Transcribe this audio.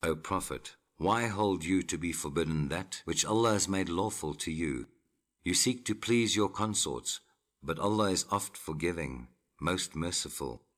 O Prophet, why hold you to be forbidden that which Allah has made lawful to you? You seek to please your consorts, but Allah is oft forgiving, most merciful.